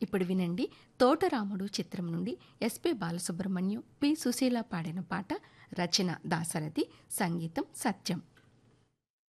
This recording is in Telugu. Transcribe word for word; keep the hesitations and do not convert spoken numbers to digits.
ఇప్పుడు వినండి తోటరాముడు చిత్రం నుండి ఎస్పి బాలసుబ్రహ్మణ్యం, పి సుశీల పాడిన పాట. రచన దాశరథి, సంగీతం సత్యం.